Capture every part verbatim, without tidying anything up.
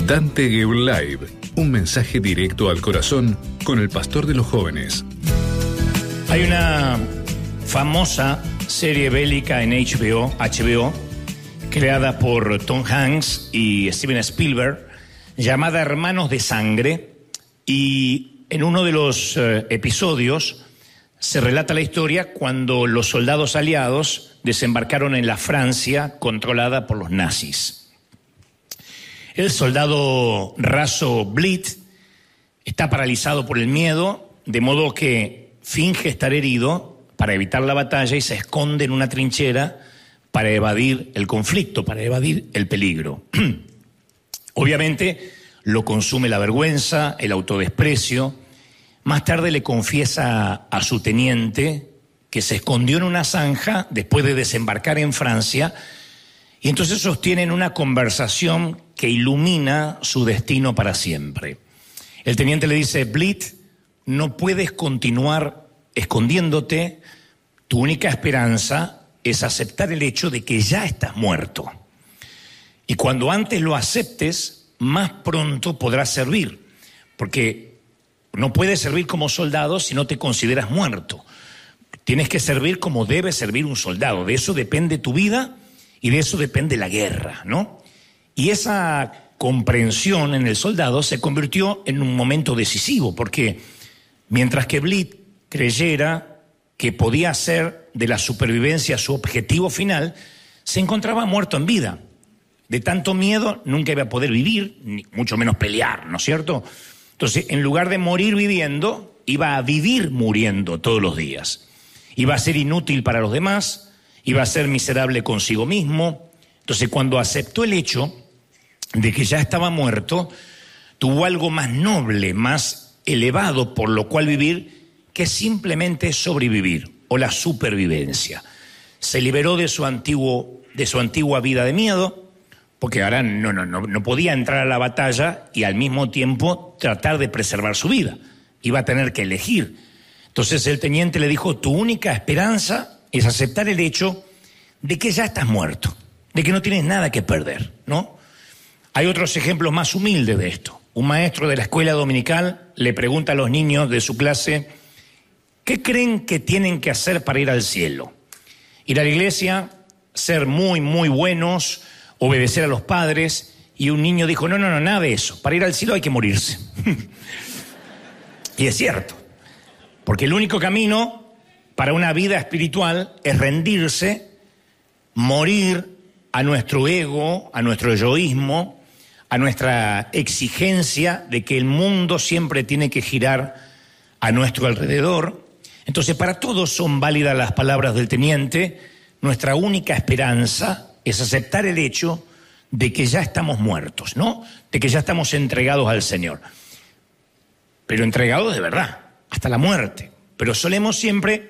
Dante Gebel Live, un mensaje directo al corazón con el pastor de los jóvenes. Hay una famosa serie bélica en H B O, H B O, creada por Tom Hanks y Steven Spielberg, llamada Hermanos de Sangre, y en uno de los eh, episodios se relata la historia cuando los soldados aliados desembarcaron en la Francia controlada por los nazis. El soldado raso Blitz está paralizado por el miedo, de modo que finge estar herido para evitar la batalla y se esconde en una trinchera para evadir el conflicto, para evadir el peligro. Obviamente lo consume la vergüenza, el autodesprecio. Más tarde le confiesa a su teniente que se escondió en una zanja después de desembarcar en Francia, y entonces sostienen una conversación que ilumina su destino para siempre. El teniente le dice: Blitz, no puedes continuar escondiéndote, tu única esperanza es aceptar el hecho de que ya estás muerto. Y cuando antes lo aceptes, más pronto podrás servir, porque no puedes servir como soldado si no te consideras muerto. Tienes que servir como debe servir un soldado. De eso depende tu vida y de eso depende la guerra, ¿no? Y esa comprensión en el soldado se convirtió en un momento decisivo, porque mientras que Blitz creyera que podía hacer de la supervivencia su objetivo final, se encontraba muerto en vida. De tanto miedo nunca iba a poder vivir, ni mucho menos pelear, ¿no es cierto? Entonces, en lugar de morir viviendo, iba a vivir muriendo todos los días. Iba a ser inútil para los demás, iba a ser miserable consigo mismo. Entonces, cuando aceptó el hecho de que ya estaba muerto, tuvo algo más noble, más elevado por lo cual vivir, que simplemente sobrevivir o la supervivencia. Se liberó de su antiguo, de su antigua vida de miedo, porque ahora no, no, no, no podía entrar a la batalla y al mismo tiempo tratar de preservar su vida. Iba a tener que elegir. Entonces el teniente le dijo: tu única esperanza es aceptar el hecho de que ya estás muerto, de que no tienes nada que perder, ¿no? Hay otros ejemplos más humildes de esto. Un maestro de la escuela dominical le pregunta a los niños de su clase: ¿qué creen que tienen que hacer para ir al cielo? Ir a la iglesia, ser muy, muy buenos, obedecer a los padres. Y un niño dijo: no, no, no, nada de eso. Para ir al cielo hay que morirse. Y es cierto, porque el único camino para una vida espiritual es rendirse, morir a nuestro ego, a nuestro egoísmo, a nuestra exigencia de que el mundo siempre tiene que girar a nuestro alrededor. Entonces, para todos son válidas las palabras del teniente. Nuestra única esperanza es aceptar el hecho de que ya estamos muertos, ¿no? De que ya estamos entregados al Señor. Pero entregados de verdad, hasta la muerte. Pero solemos siempre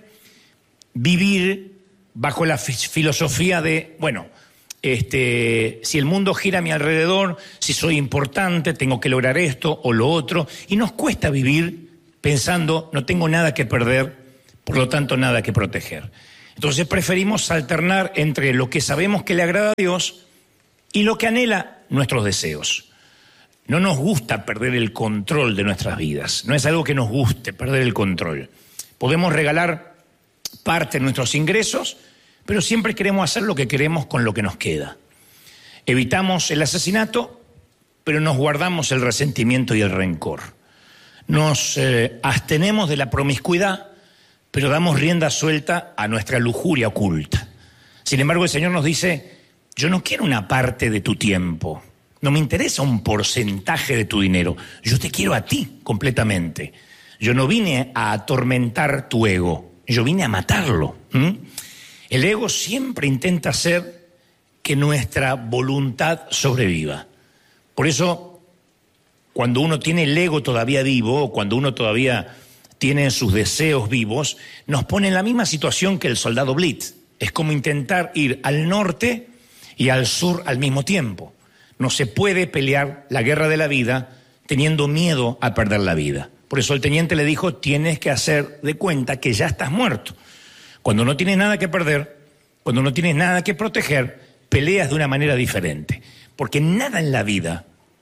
vivir bajo la filosofía de, bueno, este, si el mundo gira a mi alrededor, si soy importante, tengo que lograr esto o lo otro. Y nos cuesta vivir pensando: no tengo nada que perder, por lo tanto nada que proteger. Entonces preferimos alternar entre lo que sabemos que le agrada a Dios y lo que anhela nuestros deseos. No nos gusta perder el control de nuestras vidas. No es algo que nos guste, perder el control. Podemos regalar parte de nuestros ingresos, pero siempre queremos hacer lo que queremos con lo que nos queda. Evitamos el asesinato, pero nos guardamos el resentimiento y el rencor. Nos eh, abstenemos de la promiscuidad, pero damos rienda suelta a nuestra lujuria oculta. Sin embargo, el Señor nos dice: yo no quiero una parte de tu tiempo, no me interesa un porcentaje de tu dinero, yo te quiero a ti completamente. Yo no vine a atormentar tu ego, yo vine a matarlo. ¿Mm? El ego siempre intenta hacer que nuestra voluntad sobreviva. Por eso, cuando uno tiene el ego todavía vivo, o cuando uno todavía tiene sus deseos vivos, nos pone en la misma situación que el soldado Blitz. Es como intentar ir al norte y al sur al mismo tiempo. No se puede pelear la guerra de la vida teniendo miedo a perder la vida. Por eso el teniente le dijo: tienes que hacer de cuenta que ya estás muerto. Cuando no tienes nada que perder, cuando no tienes nada que proteger, peleas de una manera diferente. Porque nada en la vida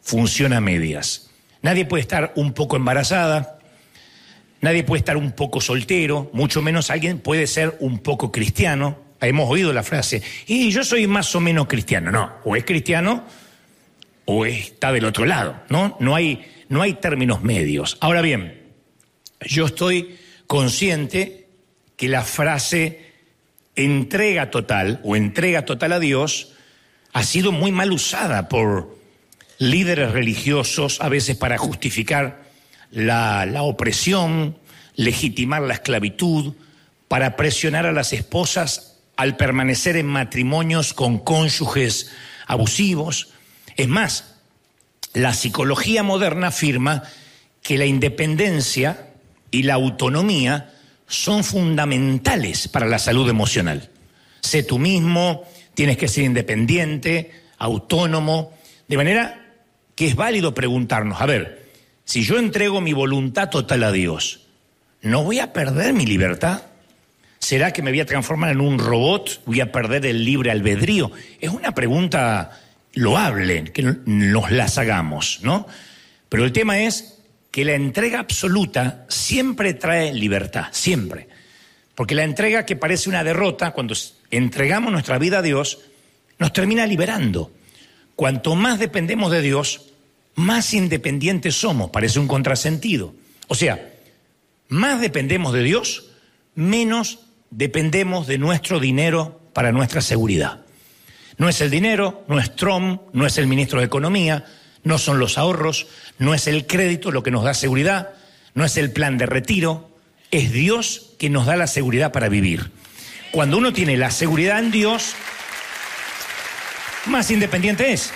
funciona a medias. Nadie puede estar un poco embarazada, nadie puede estar un poco soltero, mucho menos alguien puede ser un poco cristiano. Hemos oído la frase, y yo soy más o menos cristiano. No, o es cristiano o está del otro lado, ¿no? No hay, no hay términos medios. Ahora bien, yo estoy consciente que la frase entrega total o entrega total a Dios ha sido muy mal usada por líderes religiosos, a veces para justificar la, la opresión, legitimar la esclavitud, para presionar a las esposas al permanecer en matrimonios con cónyuges abusivos. Es más, la psicología moderna afirma que la independencia y la autonomía son fundamentales para la salud emocional. Sé tú mismo, tienes que ser independiente, autónomo, de manera que es válido preguntarnos, a ver, si yo entrego mi voluntad total a Dios, ¿no voy a perder mi libertad? ¿Será que me voy a transformar en un robot? ¿Voy a perder el libre albedrío? Es una pregunta loable, que nos las hagamos, ¿no? Pero el tema es que la entrega absoluta siempre trae libertad, siempre. Porque la entrega que parece una derrota, cuando entregamos nuestra vida a Dios, nos termina liberando. Cuanto más dependemos de Dios, más independientes somos, parece un contrasentido. O sea, más dependemos de Dios, menos dependemos de nuestro dinero para nuestra seguridad. No es el dinero, no es Trump, no es el ministro de Economía, no son los ahorros, no es el crédito lo que nos da seguridad, no es el plan de retiro, es Dios que nos da la seguridad para vivir. Cuando uno tiene la seguridad en Dios, más independiente es.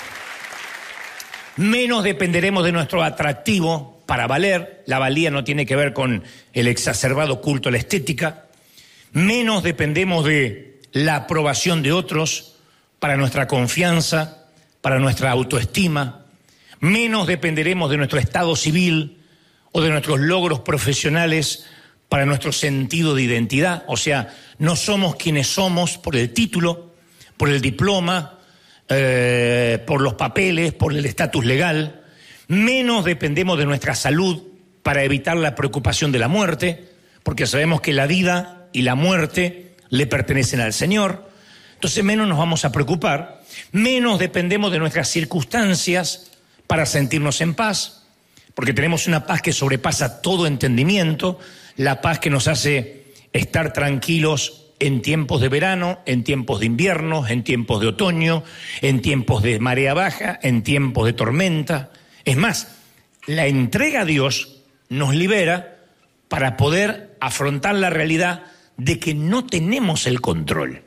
Menos dependeremos de nuestro atractivo para valer. La valía no tiene que ver con el exacerbado culto a la estética. Menos dependemos de la aprobación de otros para nuestra confianza, para nuestra autoestima. Menos dependeremos de nuestro estado civil o de nuestros logros profesionales para nuestro sentido de identidad. O sea, no somos quienes somos por el título, por el diploma, eh, por los papeles, por el estatus legal. Menos dependemos de nuestra salud para evitar la preocupación de la muerte, porque sabemos que la vida y la muerte le pertenecen al Señor. Entonces menos nos vamos a preocupar. Menos dependemos de nuestras circunstancias para sentirnos en paz, porque tenemos una paz que sobrepasa todo entendimiento, la paz que nos hace estar tranquilos en tiempos de verano, en tiempos de invierno, en tiempos de otoño, en tiempos de marea baja, en tiempos de tormenta. Es más, la entrega a Dios nos libera para poder afrontar la realidad de que no tenemos el control.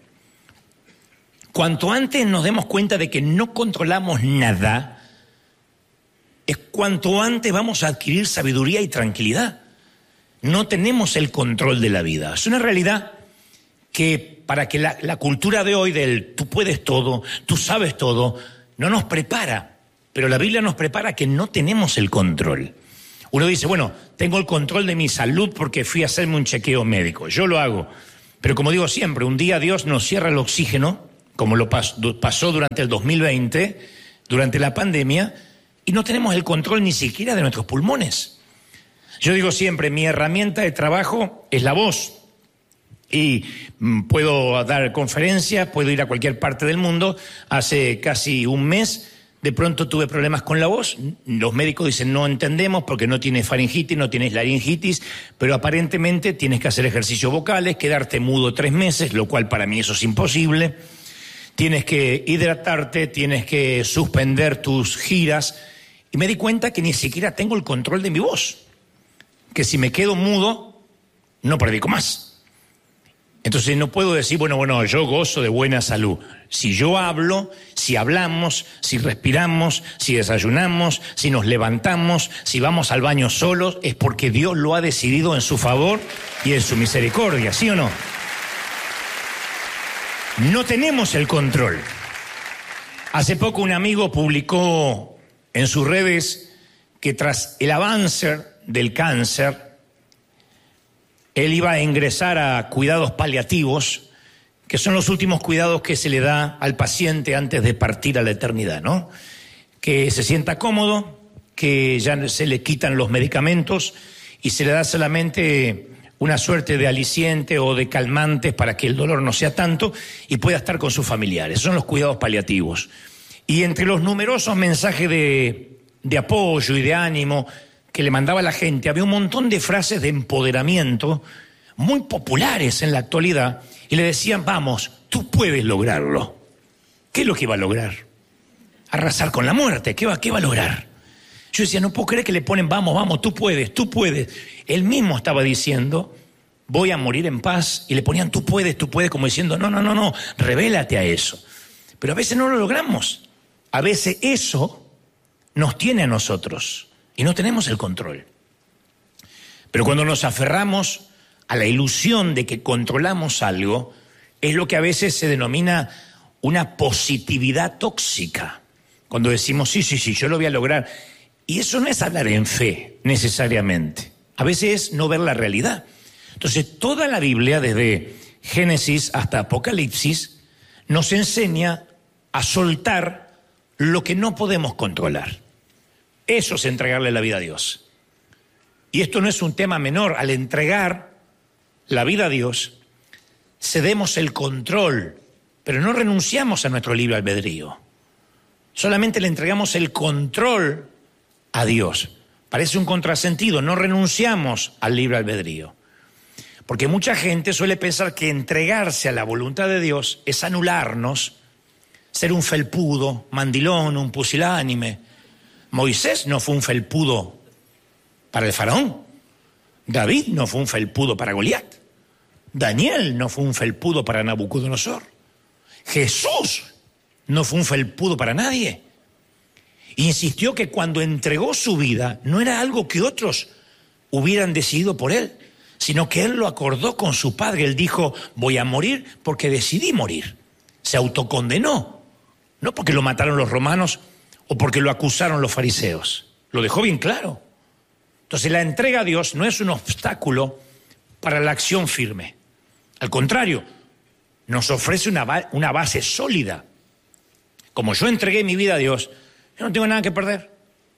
Cuanto antes nos demos cuenta de que no controlamos nada, es cuanto antes vamos a adquirir sabiduría y tranquilidad. No tenemos el control de la vida. Es una realidad que para que la, la cultura de hoy del tú puedes todo, tú sabes todo, no nos prepara. Pero la Biblia nos prepara que no tenemos el control. Uno dice, bueno, tengo el control de mi salud porque fui a hacerme un chequeo médico. Yo lo hago. Pero como digo siempre, un día Dios nos cierra el oxígeno, como lo pasó durante el dos mil veinte, durante la pandemia, y no tenemos el control ni siquiera de nuestros pulmones. Yo digo siempre, mi herramienta de trabajo es la voz. Y mm, puedo dar conferencias, puedo ir a cualquier parte del mundo. Hace casi un mes, de pronto tuve problemas con la voz. Los médicos dicen, no entendemos porque no tienes faringitis, no tienes laringitis, pero aparentemente tienes que hacer ejercicios vocales, quedarte mudo tres meses, lo cual para mí eso es imposible. Tienes que hidratarte, tienes que suspender tus giras. Y me di cuenta que ni siquiera tengo el control de mi voz. Que si me quedo mudo, no predico más. Entonces no puedo decir, bueno, bueno, yo gozo de buena salud. Si yo hablo, si hablamos, si respiramos, si desayunamos, si nos levantamos, si vamos al baño solos, es porque Dios lo ha decidido en su favor y en su misericordia, ¿sí o no? No tenemos el control. Hace poco un amigo publicó en sus redes que tras el avance del cáncer, él iba a ingresar a cuidados paliativos, que son los últimos cuidados que se le da al paciente antes de partir a la eternidad, ¿no? que se sienta cómodo, que ya se le quitan los medicamentos y se le da solamente una suerte de aliciente o de calmantes para que el dolor no sea tanto y pueda estar con sus familiares. Esos son los cuidados paliativos. Y entre los numerosos mensajes de, de apoyo y de ánimo que le mandaba la gente, había un montón de frases de empoderamiento muy populares en la actualidad y le decían, vamos, tú puedes lograrlo. ¿Qué es lo que va a lograr? Arrasar con la muerte. ¿Qué va, qué va a lograr? Yo decía, no puedo creer que le ponen, vamos, vamos, tú puedes, tú puedes. Él mismo estaba diciendo, voy a morir en paz, y le ponían, tú puedes, tú puedes, como diciendo, no, no, no, no, revélate a eso. Pero a veces no lo logramos. A veces eso nos tiene a nosotros y no tenemos el control. Pero cuando nos aferramos a la ilusión de que controlamos algo, es lo que a veces se denomina una positividad tóxica. Cuando decimos, sí, sí, sí, yo lo voy a lograr. Y eso no es hablar en fe, necesariamente. A veces es no ver la realidad. Entonces, toda la Biblia, desde Génesis hasta Apocalipsis, nos enseña a soltar lo que no podemos controlar. Eso es entregarle la vida a Dios. Y esto no es un tema menor. Al entregar la vida a Dios, cedemos el control, pero no renunciamos a nuestro libre albedrío. Solamente le entregamos el control a Dios. Parece un contrasentido, no renunciamos al libre albedrío. Porque mucha gente suele pensar que entregarse a la voluntad de Dios es anularnos, ser un felpudo, mandilón, un pusilánime. Moisés no fue un felpudo para el faraón. David no fue un felpudo para Goliat. Daniel no fue un felpudo para Nabucodonosor. Jesús no fue un felpudo para nadie. Insistió que cuando entregó su vida no era algo que otros hubieran decidido por él, sino que él lo acordó con su padre. Él dijo, voy a morir porque decidí morir. Se autocondenó, no porque lo mataron los romanos o porque lo acusaron los fariseos. Lo dejó bien claro. Entonces la entrega a Dios no es un obstáculo para la acción firme. Al contrario, nos ofrece una, ba- una base sólida. Como yo entregué mi vida a Dios, yo no tengo nada que perder.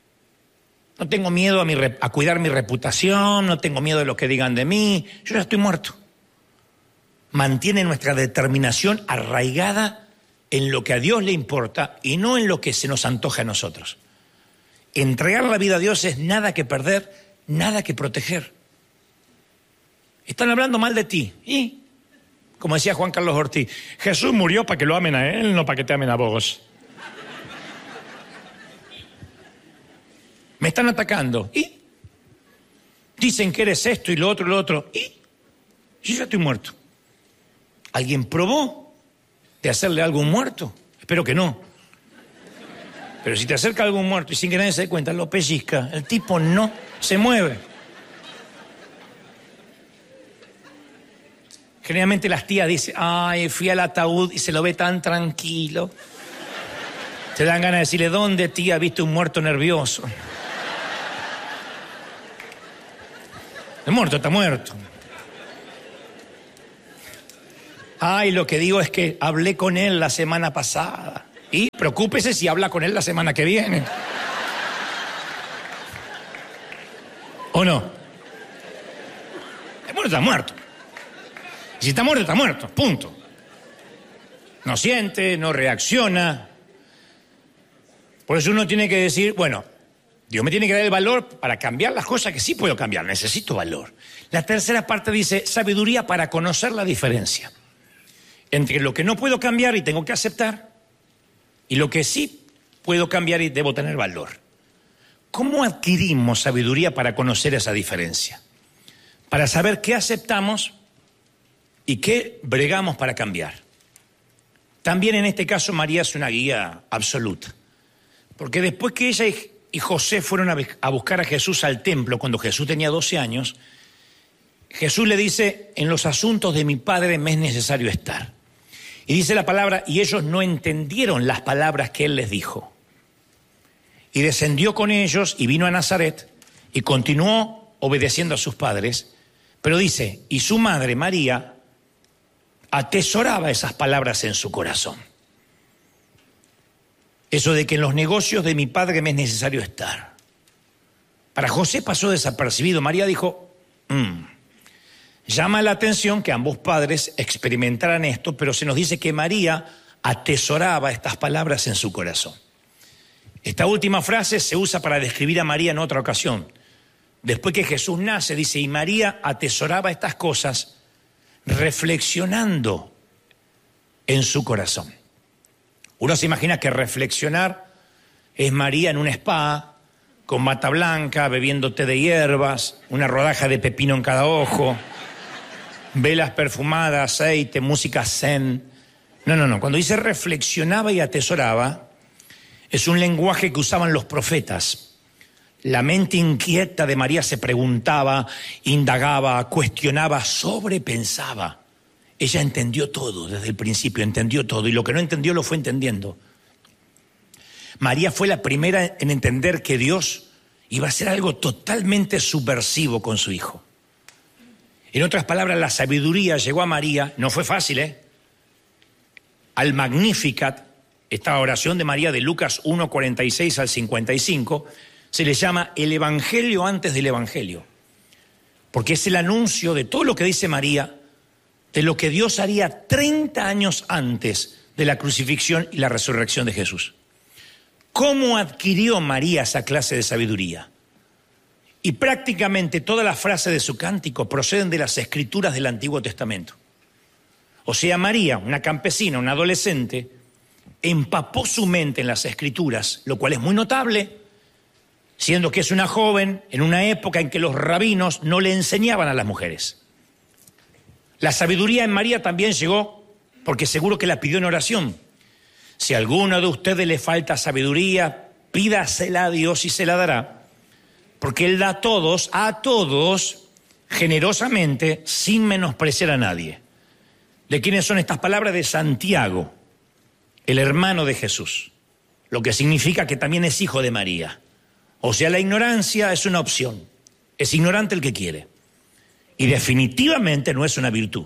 No tengo miedo a, mi rep- a cuidar mi reputación, no tengo miedo de lo que digan de mí. Yo ya estoy muerto. Mantiene nuestra determinación arraigada en lo que a Dios le importa y no en lo que se nos antoja a nosotros. Entregar la vida a Dios es nada que perder, nada que proteger. Están hablando mal de ti. Y, como decía Juan Carlos Ortiz, Jesús murió para que lo amen a él, no para que te amen a vos. Me están atacando. ¿Y? Dicen que eres esto y lo otro y lo otro. ¿Y? Yo ya estoy muerto. ¿Alguien probó de hacerle algo a un muerto? Espero que no. Pero si te acerca algún muerto y sin que nadie se dé cuenta, lo pellizca, el tipo no se mueve. Generalmente las tías dicen, ay, fui al ataúd y se lo ve tan tranquilo. Te dan ganas de decirle, ¿dónde, tía, viste un muerto nervioso? El muerto está muerto. Ay, lo que digo es que hablé con él la semana pasada. Y preocúpese si habla con él la semana que viene. ¿O no? El muerto está muerto. Y si está muerto, está muerto. Punto. No siente, no reacciona. Por eso uno tiene que decir, bueno, Dios me tiene que dar el valor para cambiar las cosas que sí puedo cambiar. Necesito valor. La tercera parte dice, sabiduría para conocer la diferencia entre lo que no puedo cambiar y tengo que aceptar y lo que sí puedo cambiar y debo tener valor. ¿Cómo adquirimos sabiduría para conocer esa diferencia? Para saber qué aceptamos y qué bregamos para cambiar. También en este caso María es una guía absoluta. Porque después que ella y José fueron a buscar a Jesús al templo, cuando Jesús tenía doce años, Jesús le dice, en los asuntos de mi Padre me es necesario estar. Y dice la palabra, y ellos no entendieron las palabras que él les dijo. Y descendió con ellos y vino a Nazaret y continuó obedeciendo a sus padres. Pero dice, y su madre María atesoraba esas palabras en su corazón. Eso de que en los negocios de mi padre me es necesario estar. Para José pasó desapercibido. María dijo, mmm. Llama la atención que ambos padres experimentaran esto, pero se nos dice que María atesoraba estas palabras en su corazón. Esta última frase se usa para describir a María en otra ocasión. Después que Jesús nace, dice, y María atesoraba estas cosas reflexionando en su corazón. Uno se imagina que reflexionar es María en un spa, con bata blanca, bebiendo té de hierbas, una rodaja de pepino en cada ojo, velas perfumadas, aceite, música zen. No, no, no. Cuando dice reflexionaba y atesoraba, es un lenguaje que usaban los profetas. La mente inquieta de María se preguntaba, indagaba, cuestionaba, sobrepensaba. Ella entendió todo desde el principio, entendió todo, y lo que no entendió lo fue entendiendo. María fue la primera en entender que Dios iba a hacer algo totalmente subversivo con su hijo. En otras palabras, la sabiduría llegó a María, no fue fácil, ¿eh? Al Magnificat, esta oración de María de Lucas uno, cuarenta y seis al cincuenta y cinco, se le llama el Evangelio antes del Evangelio, porque es el anuncio de todo lo que dice María, de lo que Dios haría treinta años antes de la crucifixión y la resurrección de Jesús. ¿Cómo adquirió María esa clase de sabiduría? Y prácticamente todas las frases de su cántico proceden de las escrituras del Antiguo Testamento. O sea, María, una campesina, una adolescente, empapó su mente en las escrituras, lo cual es muy notable, siendo que es una joven en una época en que los rabinos no le enseñaban a las mujeres. La sabiduría en María también llegó porque seguro que la pidió en oración. Si a alguno de ustedes le falta sabiduría, pídasela a Dios y se la dará. Porque Él da a todos, a todos, generosamente, sin menospreciar a nadie. ¿De quiénes son estas palabras? De Santiago, el hermano de Jesús. Lo que significa que también es hijo de María. O sea, la ignorancia es una opción. Es ignorante el que quiere. Y definitivamente no es una virtud.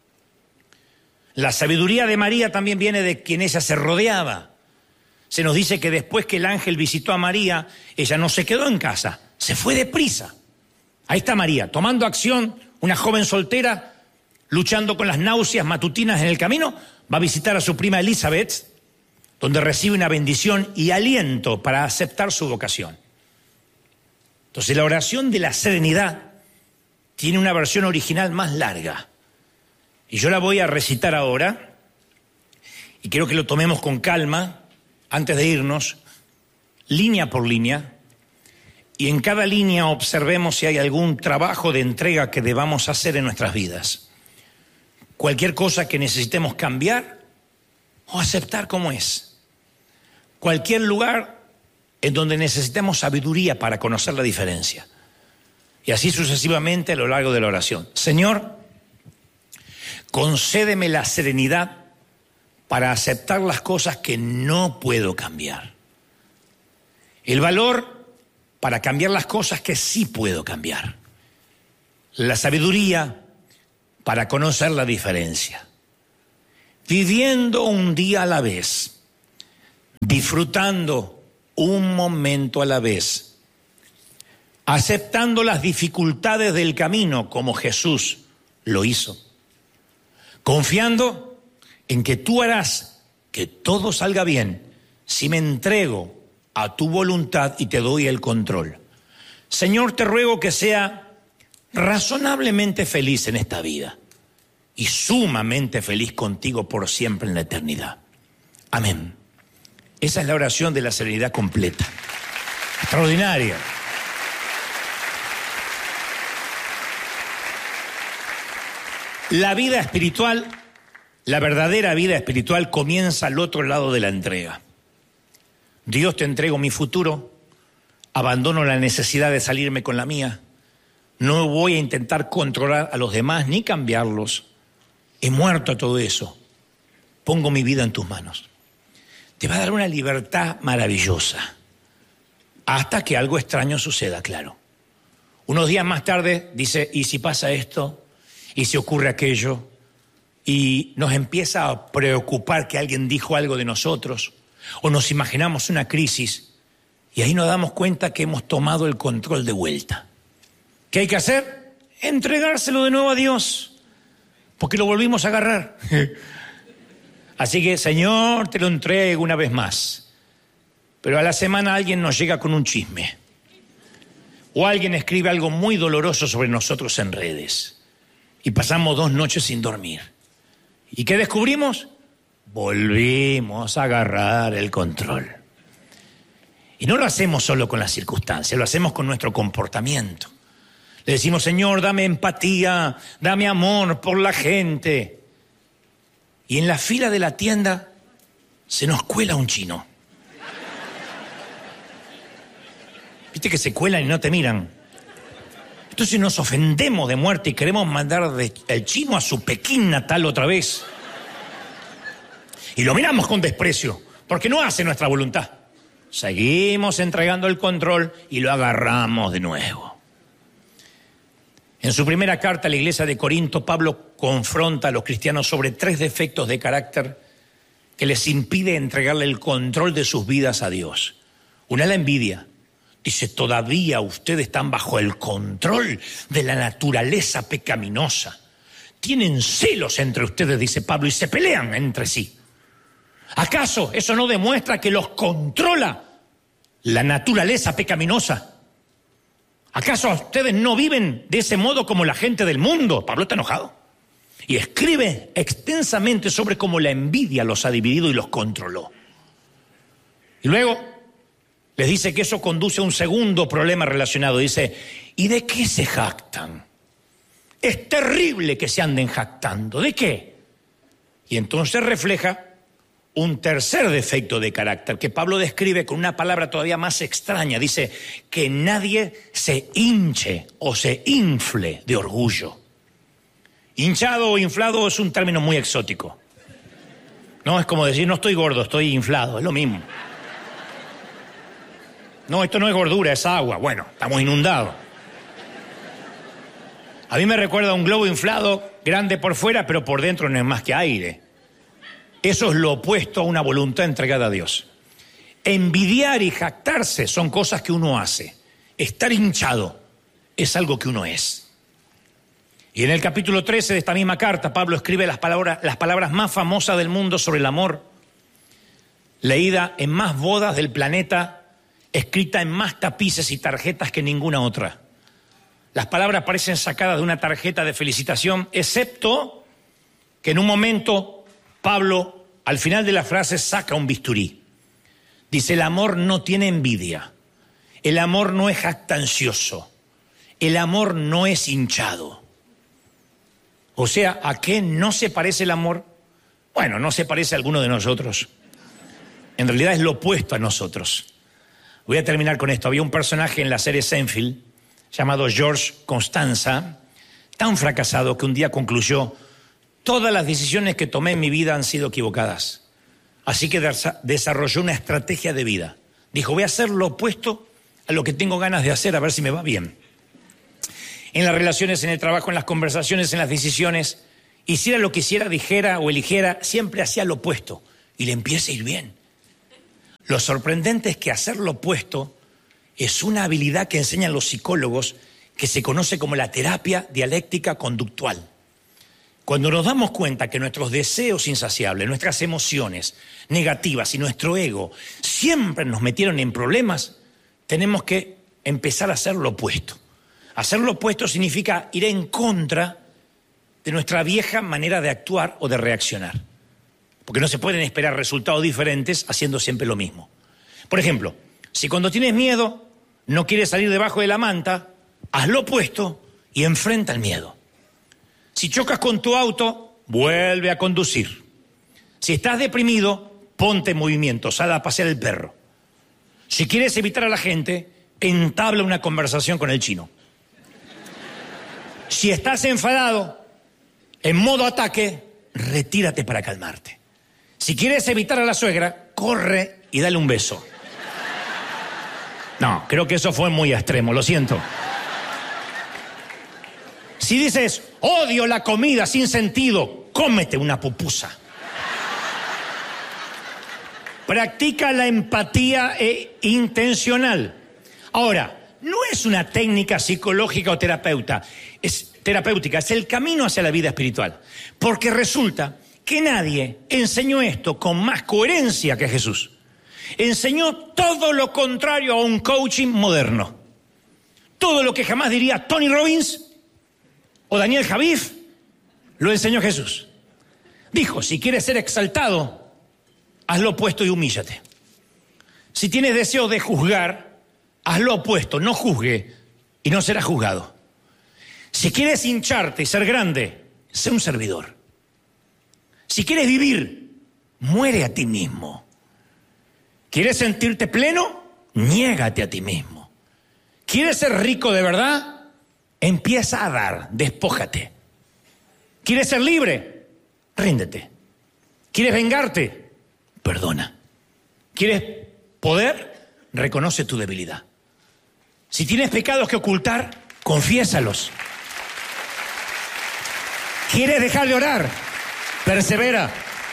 La sabiduría de María también viene de quien ella se rodeaba. Se nos dice que después que el ángel visitó a María, ella no se quedó en casa, se fue deprisa. Ahí está María, tomando acción, una joven soltera, luchando con las náuseas matutinas en el camino, va a visitar a su prima Elizabeth, donde recibe una bendición y aliento para aceptar su vocación. Entonces la oración de la serenidad tiene una versión original más larga. Y yo la voy a recitar ahora, y quiero que lo tomemos con calma, antes de irnos, línea por línea, y en cada línea observemos si hay algún trabajo de entrega que debamos hacer en nuestras vidas. Cualquier cosa que necesitemos cambiar o aceptar como es. Cualquier lugar en donde necesitemos sabiduría para conocer la diferencia. Y así sucesivamente a lo largo de la oración. Señor, concédeme la serenidad para aceptar las cosas que no puedo cambiar. El valor para cambiar las cosas que sí puedo cambiar. La sabiduría para conocer la diferencia. Viviendo un día a la vez, disfrutando un momento a la vez, aceptando las dificultades del camino como Jesús lo hizo, confiando en que tú harás que todo salga bien si me entrego a tu voluntad y te doy el control. Señor, te ruego que sea razonablemente feliz en esta vida y sumamente feliz contigo por siempre en la eternidad. Amén. Esa es la oración de la serenidad completa. Extraordinaria. La vida espiritual, la verdadera vida espiritual comienza al otro lado de la entrega. Dios, te entrego mi futuro, abandono la necesidad de salirme con la mía, no voy a intentar controlar a los demás ni cambiarlos. He muerto a todo eso, pongo mi vida en tus manos. Te va a dar una libertad maravillosa, hasta que algo extraño suceda, claro. Unos días más tarde dice, ¿y si pasa esto? ¿Y si ocurre aquello? Y nos empieza a preocupar que alguien dijo algo de nosotros, O nos imaginamos una crisis y ahí nos damos cuenta que hemos tomado el control de vuelta. ¿Qué hay que hacer? Entregárselo de nuevo a Dios, porque lo volvimos a agarrar. Así que, Señor, te lo entrego una vez más. Pero a la semana alguien nos llega con un chisme. O alguien escribe algo muy doloroso sobre nosotros en redes. Y pasamos dos noches sin dormir. ¿Y qué descubrimos? Volvimos a agarrar el control. Y no lo hacemos solo con las circunstancias, lo hacemos con nuestro comportamiento. Le decimos, Señor, dame empatía, dame amor por la gente. Y en la fila de la tienda se nos cuela un chino. Viste que se cuelan y no te miran. Entonces nos ofendemos de muerte y queremos mandar de, el chino a su Pekín natal otra vez. Y lo miramos con desprecio, porque no hace nuestra voluntad. Seguimos entregando el control y lo agarramos de nuevo. En su primera carta a la iglesia de Corinto, Pablo confronta a los cristianos sobre tres defectos de carácter que les impide entregarle el control de sus vidas a Dios. Una es la envidia. Dice, todavía ustedes están bajo el control de la naturaleza pecaminosa. Tienen celos entre ustedes, dice Pablo, y se pelean entre sí. ¿Acaso eso no demuestra que los controla la naturaleza pecaminosa? ¿Acaso ustedes no viven de ese modo como la gente del mundo? Pablo está enojado. Y escribe extensamente sobre cómo la envidia los ha dividido y los controló. Y luego les dice que eso conduce a un segundo problema relacionado. Dice, ¿y de qué se jactan? Es terrible que se anden jactando. ¿De qué? Y entonces refleja un tercer defecto de carácter que Pablo describe con una palabra todavía más extraña. Dice que nadie se hinche o se infle de orgullo. Hinchado o inflado es un término muy exótico. No, es como decir, no estoy gordo, estoy inflado, es lo mismo. No, esto no es gordura, es agua. Bueno, estamos inundados. A mí me recuerda a un globo inflado, grande por fuera, pero por dentro no es más que aire. Eso es lo opuesto a una voluntad entregada a Dios. Envidiar y jactarse son cosas que uno hace. Estar hinchado es algo que uno es. Y en el capítulo trece de esta misma carta, Pablo escribe las palabras, las palabras más famosas del mundo sobre el amor, leída en más bodas del planeta, escrita en más tapices y tarjetas que ninguna otra. Las palabras parecen sacadas de una tarjeta de felicitación, excepto que en un momento Pablo, al final de la frase, saca un bisturí. Dice, el amor no tiene envidia, el amor no es jactancioso, el amor no es hinchado. O sea, ¿a qué no se parece el amor? Bueno, no se parece a alguno de nosotros. En realidad es lo opuesto a nosotros. Voy a terminar con esto. Había un personaje en la serie Seinfeld llamado George Constanza, tan fracasado que un día concluyó, todas las decisiones que tomé en mi vida han sido equivocadas. Así que desarrolló una estrategia de vida. Dijo, voy a hacer lo opuesto a lo que tengo ganas de hacer, a ver si me va bien. En las relaciones, en el trabajo, en las conversaciones, en las decisiones, hiciera lo que hiciera, dijera o eligiera, siempre hacía lo opuesto y le empieza a ir bien. Lo sorprendente es que hacer lo opuesto es una habilidad que enseñan los psicólogos que se conoce como la terapia dialéctica conductual. Cuando nos damos cuenta que nuestros deseos insaciables, nuestras emociones negativas y nuestro ego siempre nos metieron en problemas, tenemos que empezar a hacer lo opuesto. Hacer lo opuesto significa ir en contra de nuestra vieja manera de actuar o de reaccionar. Porque no se pueden esperar resultados diferentes haciendo siempre lo mismo. Por ejemplo, si cuando tienes miedo no quieres salir debajo de la manta, haz lo opuesto y enfrenta el miedo. Si chocas con tu auto, vuelve a conducir. Si estás deprimido, ponte en movimiento, sal a pasear el perro. Si quieres evitar a la gente, entabla una conversación con el chino. Si estás enfadado, en modo ataque, retírate para calmarte. Si quieres evitar a la suegra, corre y dale un beso. No, creo que eso fue muy extremo, lo siento. Si dices, odio la comida sin sentido, cómete una pupusa. Practica la empatía e intencional. Ahora, no es una técnica psicológica o terapeuta, es terapéutica, es el camino hacia la vida espiritual. Porque resulta que nadie enseñó esto con más coherencia que Jesús. Enseñó todo lo contrario a un coaching moderno. Todo lo que jamás diría Tony Robbins o Daniel Javif, lo enseñó Jesús. Dijo, si quieres ser exaltado, haz lo opuesto y humíllate. Si tienes deseo de juzgar, haz lo opuesto, no juzgue y no serás juzgado. Si quieres hincharte y ser grande, sé un servidor. Si quieres vivir, muere a ti mismo. ¿Quieres sentirte pleno? Niégate a ti mismo. ¿Quieres ser rico de verdad? Empieza a dar, despójate. ¿Quieres ser libre? Ríndete. ¿Quieres vengarte? Perdona. ¿Quieres poder? Reconoce tu debilidad. Si tienes pecados que ocultar, confiésalos. ¿Quieres dejar de orar? Persevera.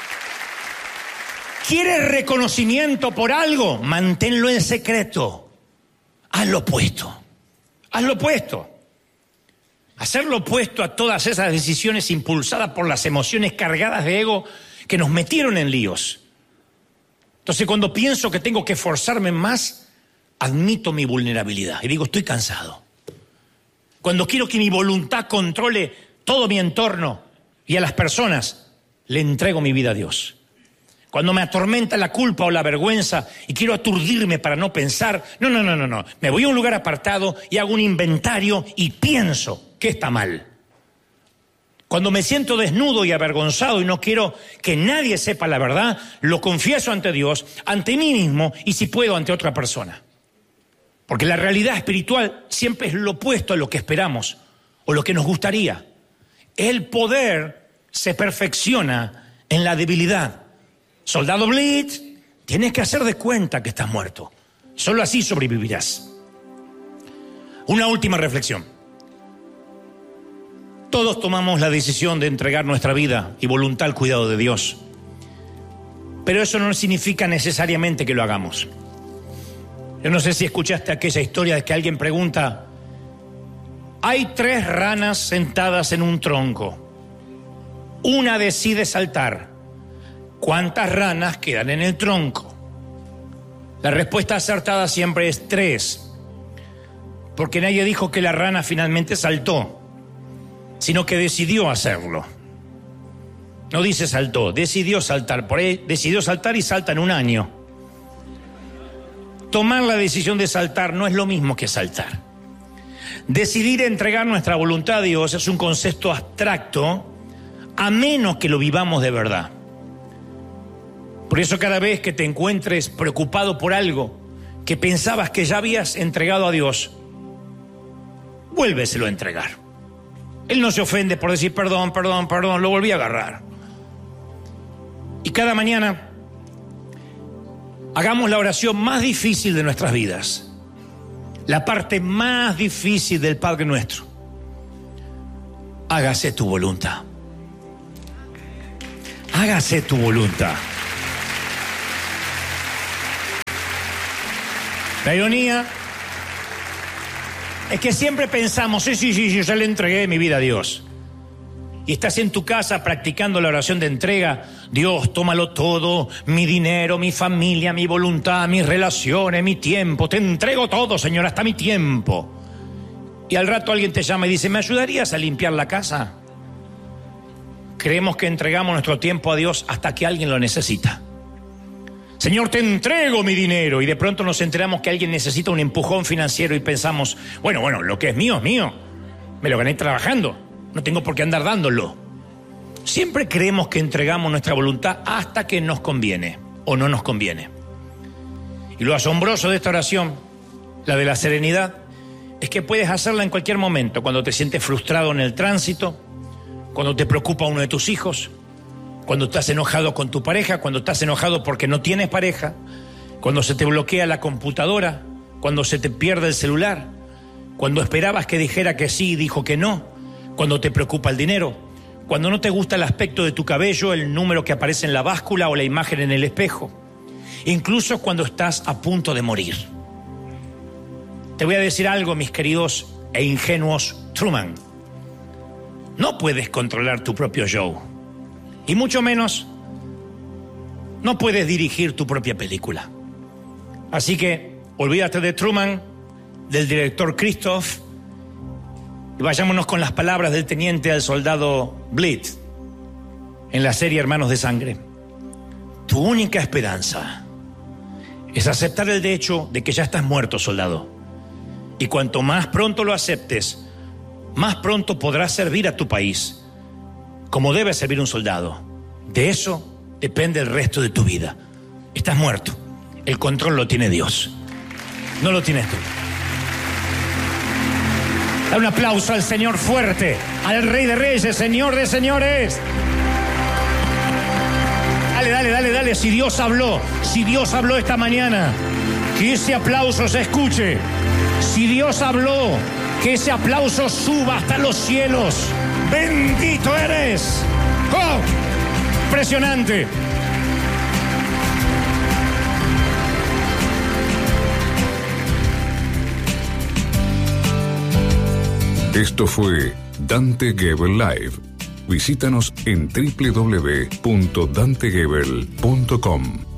¿Quieres reconocimiento por algo? Manténlo en secreto. Haz lo opuesto. Haz lo opuesto. Hacer lo opuesto a todas esas decisiones impulsadas por las emociones cargadas de ego que nos metieron en líos. Entonces, cuando pienso que tengo que esforzarme más, admito mi vulnerabilidad y digo, estoy cansado. Cuando quiero que mi voluntad controle todo mi entorno y a las personas, le entrego mi vida a Dios. Cuando me atormenta la culpa o la vergüenza y quiero aturdirme para no pensar, no, no, no, no, no. Me voy a un lugar apartado y hago un inventario y pienso que está mal. Cuando me siento desnudo y avergonzado y no quiero que nadie sepa la verdad, lo confieso ante Dios, ante mí mismo y si puedo ante otra persona. Porque la realidad espiritual siempre es lo opuesto a lo que esperamos o lo que nos gustaría. El poder se perfecciona en la debilidad. Soldado Blitz, tienes que hacer de cuenta que estás muerto. Solo así sobrevivirás. Una última reflexión. Todos tomamos la decisión de entregar nuestra vida y voluntad al cuidado de Dios. Pero eso no significa necesariamente que lo hagamos. Yo no sé si escuchaste aquella historia de que alguien pregunta, hay tres ranas sentadas en un tronco. Una decide saltar. ¿Cuántas ranas quedan en el tronco? La respuesta acertada siempre es tres. Porque nadie dijo que la rana finalmente saltó, sino que decidió hacerlo. No dice saltó, decidió saltar. Por ahí decidió saltar y salta en un año. Tomar la decisión de saltar no es lo mismo que saltar. Decidir entregar nuestra voluntad a Dios es un concepto abstracto, a menos que lo vivamos de verdad. Por eso cada vez que te encuentres preocupado por algo que pensabas que ya habías entregado a Dios, vuélveselo a entregar. Él no se ofende por decir perdón, perdón, perdón, lo volví a agarrar. Y cada mañana hagamos la oración más difícil de nuestras vidas, la parte más difícil del Padre Nuestro. Hágase tu voluntad. Hágase tu voluntad. La ironía es que siempre pensamos, sí, sí, sí, yo ya le entregué mi vida a Dios. Y estás en tu casa practicando la oración de entrega. Dios, tómalo todo, mi dinero, mi familia, mi voluntad, mis relaciones, mi tiempo. Te entrego todo, Señor, hasta mi tiempo. Y al rato alguien te llama y dice, ¿me ayudarías a limpiar la casa? Creemos que entregamos nuestro tiempo a Dios hasta que alguien lo necesita. Señor, te entrego mi dinero. Y de pronto nos enteramos que alguien necesita un empujón financiero y pensamos, bueno, bueno, lo que es mío es mío. Me lo gané trabajando. No tengo por qué andar dándolo. Siempre creemos que entregamos nuestra voluntad hasta que nos conviene o no nos conviene. Y lo asombroso de esta oración, la de la serenidad, es que puedes hacerla en cualquier momento, cuando te sientes frustrado en el tránsito, cuando te preocupa uno de tus hijos, cuando estás enojado con tu pareja, cuando estás enojado porque no tienes pareja, cuando se te bloquea la computadora, cuando se te pierde el celular, cuando esperabas que dijera que sí y dijo que no, cuando te preocupa el dinero, cuando no te gusta el aspecto de tu cabello, el número que aparece en la báscula o la imagen en el espejo. incluso cuando estás a punto de morir. Te voy a decir algo, mis queridos e ingenuos Truman. No puedes controlar tu propio show, y mucho menos no puedes dirigir tu propia película. Así que olvídate de Truman, del director Christof, y vayámonos con las palabras del teniente al soldado Blitz en la serie Hermanos de Sangre. Tu única esperanza es aceptar el hecho de que ya estás muerto, soldado. Y cuanto más pronto lo aceptes, más pronto podrás servir a tu país como debe servir un soldado. De eso depende el resto de tu vida. Estás muerto. El control lo tiene Dios. No lo tienes tú. Da un aplauso al Señor fuerte, al Rey de Reyes, Señor de Señores. Dale, dale, dale, dale. Si Dios habló, si Dios habló esta mañana, que ese aplauso se escuche. Si Dios habló, que ese aplauso suba hasta los cielos. ¡Bendito eres! ¡Oh! Impresionante. Esto fue Dante Gebel Live. Visítanos en doble u doble u doble u punto dante gebel punto com.